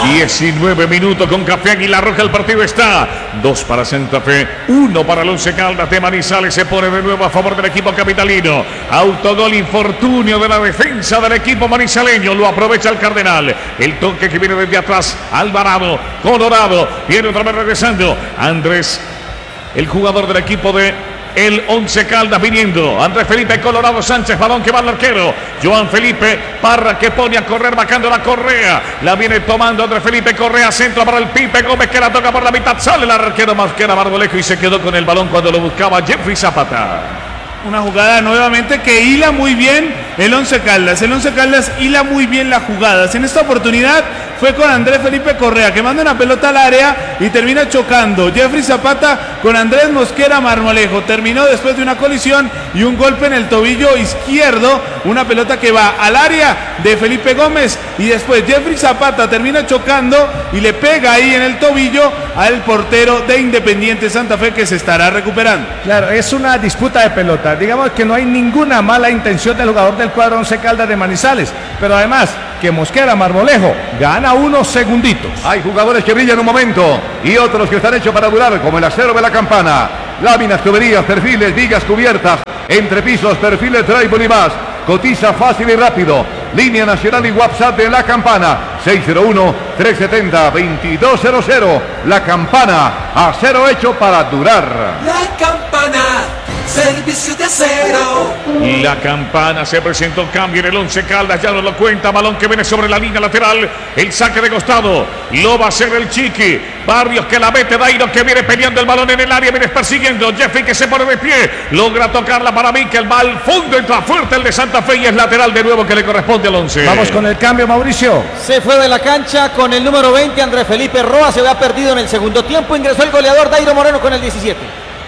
19 minutos con Café Águila Roja. El partido está 2 para Santa Fe, 1 para el Once Caldas de Manizales. Se pone de nuevo a favor del equipo capitalino. Autogol infortunio de la defensa del equipo manizaleño. Lo aprovecha el Cardenal. El toque que viene desde atrás. Alvarado, Colorado. Viene otra vez regresando. Andrés, el jugador del equipo de el Once Caldas viniendo. Andrés Felipe Colorado Sánchez, balón que va al arquero. Joan Felipe Parra que pone a correr bajando la Correa. La viene tomando Andrés Felipe Correa. Centro para el Pipe Gómez que la toca por la mitad. Sale el arquero más que era Marmolejo y se quedó con el balón cuando lo buscaba Jeffrey Zapata. Una jugada nuevamente que hila muy bien el Once Caldas. El Once Caldas hila muy bien las jugadas. En esta oportunidad fue con Andrés Felipe Correa que manda una pelota al área y termina chocando. Jeffrey Zapata con Andrés Mosquera Marmolejo. Terminó después de una colisión y un golpe en el tobillo izquierdo. Una pelota que va al área de Felipe Gómez y después Jeffrey Zapata termina chocando y le pega ahí en el tobillo al portero de Independiente Santa Fe que se estará recuperando. Claro, es una disputa de pelota. Digamos que no hay ninguna mala intención del jugador del cuadro Once Caldas de Manizales, pero además que Mosquera Marmolejo gana unos segunditos. Hay jugadores que brillan un momento y otros que están hechos para durar, como el acero de la campana. Láminas, tuberías, perfiles, vigas cubiertas, entrepisos, perfiles, tribal y más. Cotiza fácil y rápido. Línea nacional y WhatsApp de La Campana 601-370-2200. La Campana, acero hecho para durar. La Campana, servicio de acero. La Campana, se presentó cambio en el Once Caldas, ya no lo cuenta, balón que viene sobre la línea lateral, el saque de costado, lo va a hacer el Chiqui, Barrios que la mete, Dairo que viene peleando el balón en el área, viene persiguiendo, Jeffrey que se pone de pie, logra tocarla para Mikel, va al fondo, entra fuerte el de Santa Fe y es lateral de nuevo que le corresponde al Once. Vamos con el cambio, Mauricio. Se fue de la cancha con el número 20, Andrés Felipe Roa, se había perdido en el segundo tiempo, ingresó el goleador Dairo Moreno con el 17.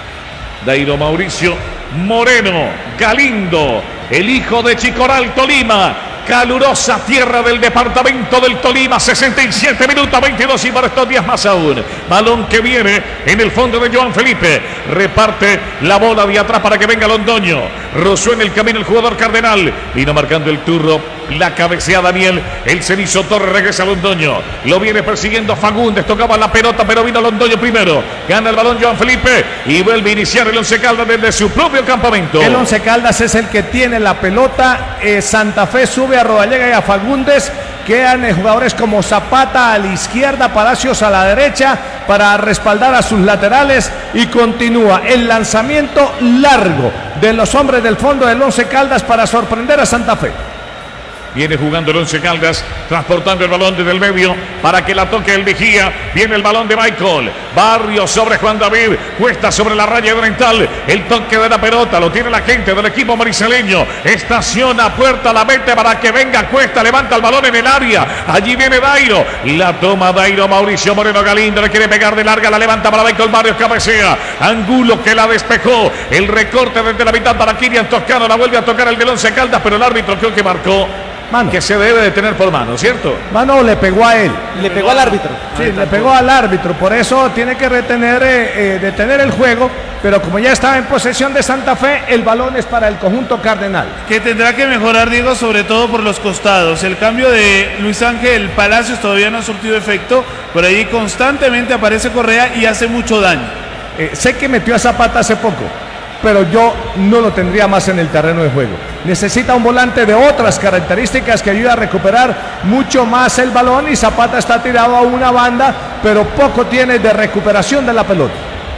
Dairo Mauricio Moreno Galindo, el hijo de Chicoral, Tolima. Calurosa tierra del departamento del Tolima, 67 minutos, 22 y para estos días más aún. Balón que viene en el fondo de Joan Felipe. Reparte la bola de atrás para que venga Londoño. Rozó en el camino el jugador Cardenal. Vino marcando el turno, la cabecea Daniel. El Cenizo Torres regresa a Londoño. Lo viene persiguiendo Fagundes. Tocaba la pelota, pero vino Londoño primero. Gana el balón Joan Felipe y vuelve a iniciar el Once Caldas desde su propio campamento. El Once Caldas es el que tiene la pelota. Santa Fe sube a Rodallega y a Fagundes. Quedan jugadores como Zapata a la izquierda, Palacios a la derecha para respaldar a sus laterales y continúa el lanzamiento largo de los hombres del fondo del Once Caldas para sorprender a Santa Fe. Viene jugando el Once Caldas, transportando el balón desde el medio para que la toque el vigía. Viene el balón de Michael. Barrios sobre Juan David. Cuesta sobre la raya oriental. El toque de la pelota lo tiene la gente del equipo marisaleño. Estaciona puerta, la mete para que venga Cuesta. Levanta el balón en el área. Allí viene Dairo. La toma Dairo. Mauricio Moreno Galindo le quiere pegar de larga. La levanta para Michael Barrios. Cabecea. Angulo que la despejó. El recorte desde la mitad para Kirian Toscano. La vuelve a tocar el del Once Caldas, pero el árbitro creo que marcó. Mano. Que se debe de tener por mano, ¿cierto? Mano le pegó a él. Le pegó al árbitro. Sí, le pegó al árbitro. Por eso tiene que detener el juego. Pero como ya estaba en posesión de Santa Fe, el balón es para el conjunto cardenal. Que tendrá que mejorar, Diego, sobre todo por los costados. El cambio de Luis Ángel Palacios todavía no ha surtido efecto. Por ahí constantemente aparece Correa y hace mucho daño. Sé que metió a Zapata hace poco, pero yo no lo tendría más en el terreno de juego. Necesita un volante de otras características que ayude a recuperar mucho más el balón y Zapata está tirado a una banda, pero poco tiene de recuperación de la pelota.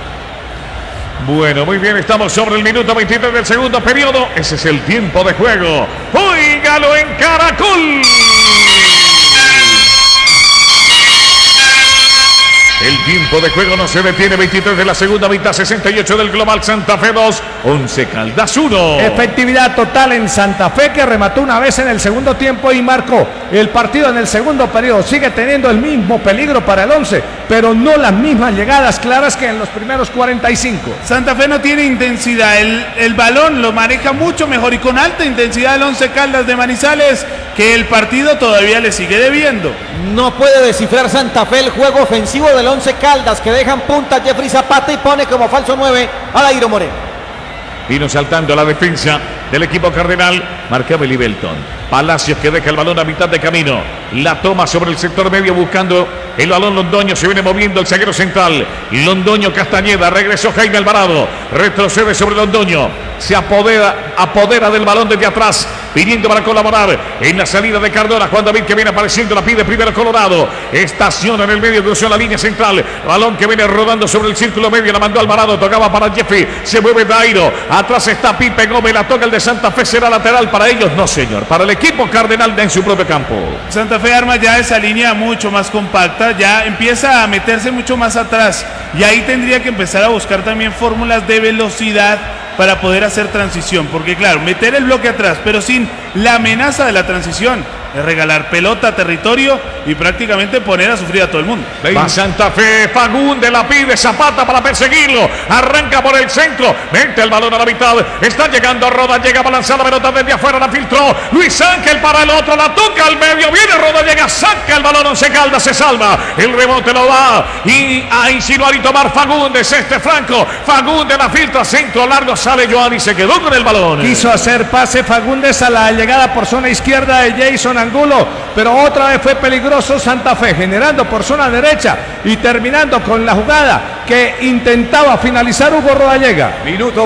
Bueno, muy bien, estamos sobre el minuto 23 del segundo periodo. Ese es el tiempo de juego. ¡Óigalo en Caracol! El tiempo de juego no se detiene, 23 de la segunda mitad, 68 del global, Santa Fe 2, Once Caldas 1. Efectividad total en Santa Fe, que remató una vez en el segundo tiempo y marcó el partido en el segundo periodo. Sigue teniendo el mismo peligro para el Once, pero no las mismas llegadas claras que en los primeros 45. Santa Fe no tiene intensidad, el balón lo maneja mucho mejor y con alta intensidad el Once Caldas de Manizales, que el partido todavía le sigue debiendo. No puede descifrar Santa Fe el juego ofensivo del Once Caldas, que dejan punta a Jeffrey Zapata y pone como falso 9 a Dairo Moreno. Vino saltando la defensa del equipo cardenal. Marcaba el Ibelton. Palacios que deja el balón a mitad de camino. La toma sobre el sector medio buscando el balón Londoño. Se viene moviendo el zaguero central. Londoño Castañeda. Regresó Jaime Alvarado. Retrocede sobre Londoño. Se apodera del balón desde atrás. Pidiendo para colaborar en la salida de Cardona. Juan David que viene apareciendo. La pide primero Colorado. Estaciona en el medio. Cruzó la línea central. Balón que viene rodando sobre el círculo medio. La mandó Alvarado. Tocaba para Jeffrey. Se mueve Dairo. Atrás está Pipe Gómez. La toca el de Santa Fe. ¿Será lateral para ellos? No, señor. Para el equipo cardenal en su propio campo. Santa Fe arma ya esa línea mucho más compacta. Ya empieza a meterse mucho más atrás. Y ahí tendría que empezar a buscar también fórmulas de velocidad para poder hacer transición, porque claro, meter el bloque atrás, pero sin la amenaza de la transición, es regalar pelota, territorio y prácticamente poner a sufrir a todo el mundo. Va Santa Fe, Fagundes la pide, Zapata para perseguirlo, arranca por el centro, mete el balón a la mitad, está llegando Roda, llega a balanzar la pelota desde afuera, la filtró, Luis Ángel para el otro, la toca al medio, viene Roda, llega, saca el balón, Once Caldas, se salva, el rebote lo va y a insinuar y tomar Fagundes, Franco, Fagundes la filtra, centro largo, sale Joan y se quedó con el balón. Quiso hacer pase Fagundes a la llegada por zona izquierda de Jason Angulo, pero otra vez fue peligroso Santa Fe, generando por zona derecha y terminando con la jugada que intentaba finalizar Hugo Rodallega. Minuto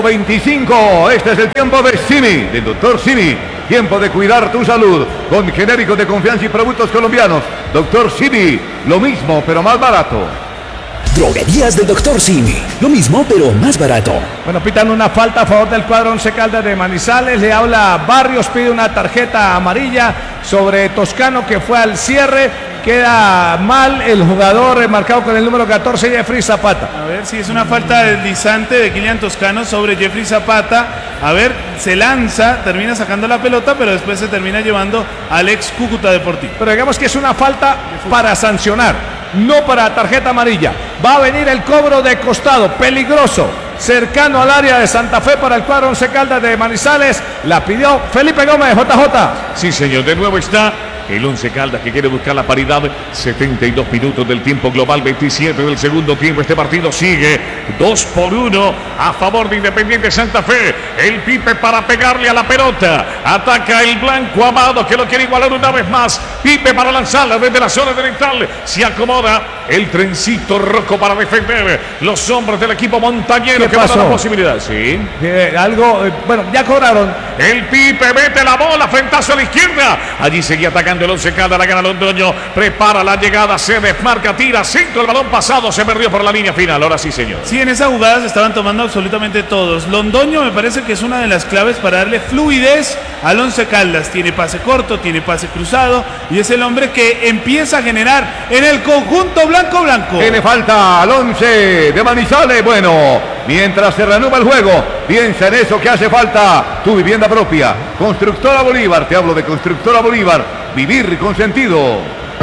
25, este es el tiempo de Simi, del doctor Simi. Tiempo de cuidar tu salud con genéricos de confianza y productos colombianos. Doctor Simi, lo mismo pero más barato. Droguerías del Dr. Simi, lo mismo pero más barato. Bueno, pitan una falta a favor del cuadro Once Caldas de Manizales, le habla Barrios, pide una tarjeta amarilla sobre Toscano que fue al cierre, queda mal el jugador marcado con el número 14, Jeffrey Zapata. A ver si es una falta deslizante de Kylian Toscano sobre Jeffrey Zapata, a ver, se lanza, termina sacando la pelota, pero después se termina llevando al ex Cúcuta Deportivo. Pero digamos que es una falta para sancionar, no para tarjeta amarilla. Va a venir el cobro de costado, peligroso, cercano al área de Santa Fe para el cuadro Once Caldas de Manizales. La pidió Felipe Gómez, JJ. Sí, señor, de nuevo está el Once Caldas que quiere buscar la paridad. 72 minutos del tiempo global, 27 del segundo tiempo. Este partido sigue 2-1 a favor de Independiente Santa Fe. El Pipe para pegarle a la pelota. Ataca el blanco Amado que lo quiere igualar una vez más. Pipe para lanzarla desde la zona oriental. Se acomoda el trencito Rocco para defender los hombros del equipo montañero que va a dar la posibilidad. Sí. Bueno, ya cobraron. El Pipe mete la bola, frentazo a la izquierda. Allí seguía atacando el Once Caldas, la gana Londoño, prepara la llegada, se desmarca, tira, centro, el balón pasado, se perdió por la línea final. Ahora sí, señor. Sí, en esa jugada se estaban tomando absolutamente todos. Londoño me parece que es una de las claves para darle fluidez al Once Caldas. Tiene pase corto, tiene pase cruzado y es el hombre que empieza a generar en el conjunto blanco. Tiene falta al Once de Manizales. Bueno, mientras se reanuda el juego, piensa en eso que hace falta. Tu vivienda propia. Constructora Bolívar, te hablo de Constructora Bolívar. Vivir con sentido.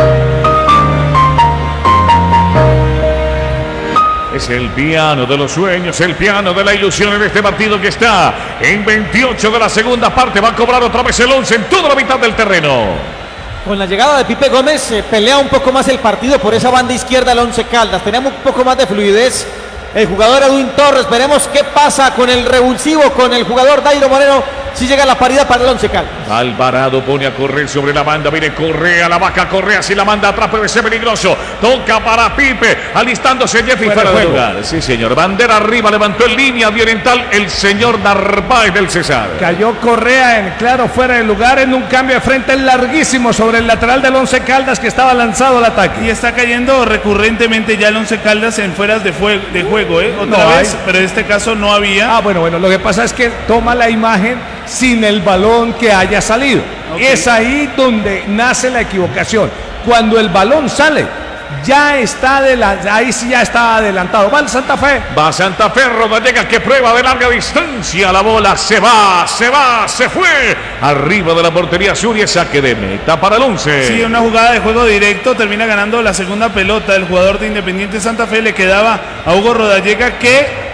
Es el piano de los sueños, el piano de la ilusión en este partido que está en 28 de la segunda parte. Va a cobrar otra vez el Once en toda la mitad del terreno. Con la llegada de Pipe Gómez se pelea un poco más el partido por esa banda izquierda del Once Caldas. Tenemos un poco más de fluidez. El jugador Edwin Torres, veremos qué pasa con el revulsivo, con el jugador Dairo Moreno, si llega la paridad para el Once Caldas. Alvarado pone a correr sobre la banda, viene Correa, la vaca Correa, si la manda atrás puede ser peligroso. Toca para Pipe, alistándose Jeffrey fuera de lugar. Sí, señor, bandera arriba, levantó en línea de oriental el señor Narváez del Cesar. Cayó Correa en claro fuera de lugar en un cambio de frente larguísimo sobre el lateral del Once Caldas que estaba lanzado al ataque. Y está cayendo recurrentemente ya el Once Caldas en fueras de juego, otra vez, pero en este caso no había. Bueno, lo que pasa es que toma la imagen sin el balón que haya salido. Okay. Es ahí donde nace la equivocación. Cuando el balón sale, ya está ahí sí ya está adelantado. Va el Santa Fe. Va Santa Fe, Rodallega que prueba de larga distancia. La bola se fue. Arriba de la portería sur y es saque de meta para el Once. Sí, una jugada de juego directo. Termina ganando la segunda pelota. El jugador de Independiente Santa Fe le quedaba a Hugo Rodallega que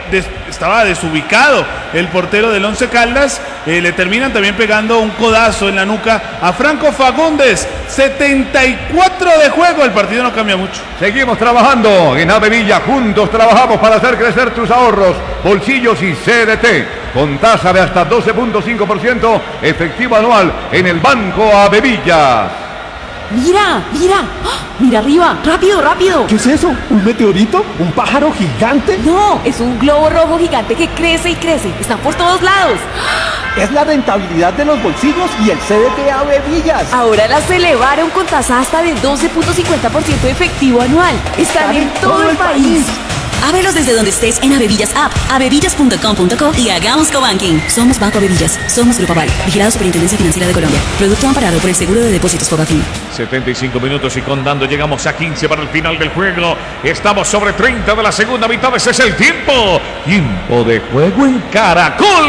estaba desubicado el portero del Once Caldas. Le terminan también pegando un codazo en la nuca a Franco Fagundes. 74 de juego, el partido no cambia mucho. Seguimos trabajando en Avevilla, juntos trabajamos para hacer crecer tus ahorros, bolsillos y CDT, con tasa de hasta 12.5% efectivo anual en el Banco Avevilla. Mira, mira, ¡ah! Mira arriba, rápido, rápido. ¿Qué es eso? ¿Un meteorito? ¿Un pájaro gigante? No, es un globo rojo gigante que crece y crece. Está por todos lados. Es la rentabilidad de los bolsillos y el CDT Avevillas. Ahora las elevaron con tasa hasta de 12.50% efectivo anual. Están en todo el país. Ábrelos desde donde estés en Avevillas App, avevillas.com.co y hagamos cobanking. Somos Banco Avevillas, somos Grupo Aval, vigilado Superintendencia Financiera de Colombia. Producto amparado por el Seguro de Depósitos Fogafín. 75 minutos y contando, llegamos a 15 para el final del juego. Estamos sobre 30 de la segunda mitad, ese es el tiempo. Tiempo de juego en Caracol.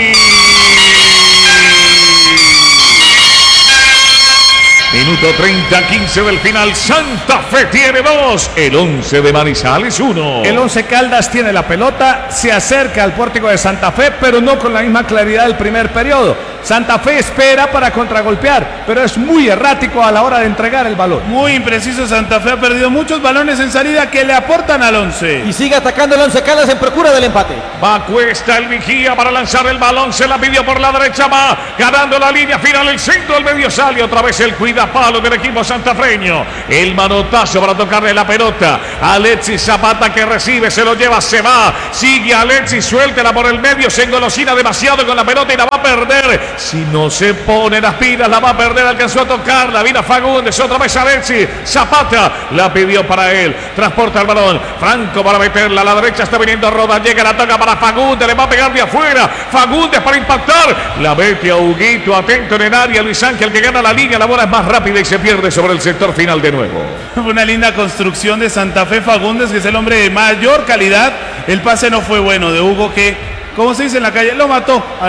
Minuto 30, 15 del final. Santa Fe tiene 2. El 11 de Manizales 1. El Once Caldas tiene la pelota, se acerca al pórtico de Santa Fe, pero no con la misma claridad del primer periodo. Santa Fe espera para contragolpear, pero es muy errático a la hora de entregar el balón. Muy impreciso Santa Fe, ha perdido muchos balones en salida que le aportan al Once. Y sigue atacando el Once Caldas en procura del empate. Va Cuesta, el vigía para lanzar el balón, se la pidió por la derecha, va ganando la línea final, el centro, el medio sale, otra vez el cuidapalo del equipo santafreño. El manotazo para tocarle la pelota. Alexis Zapata que recibe, se lo lleva, se va. Sigue Alexis, suéltela por el medio, se engolosina demasiado con la pelota y la va a perder. Si no se pone las pilas, la va a perder. Alcanzó a tocarla, vino Fagundes, otra vez Alexis Zapata, la pidió para él. Transporta el balón, Franco para meterla a la derecha, está viniendo Roda, llega, la toca para Fagundes, le va a pegar de afuera. Fagundes para impactar, la mete a Huguito, atento en el área. Luis Ángel que gana la línea, la bola es más rápida y se pierde sobre el sector final de nuevo. Una linda construcción de Santa Fe. Fagundes, que es el hombre de mayor calidad. El pase no fue bueno de Hugo, que, como se dice en la calle, lo mató.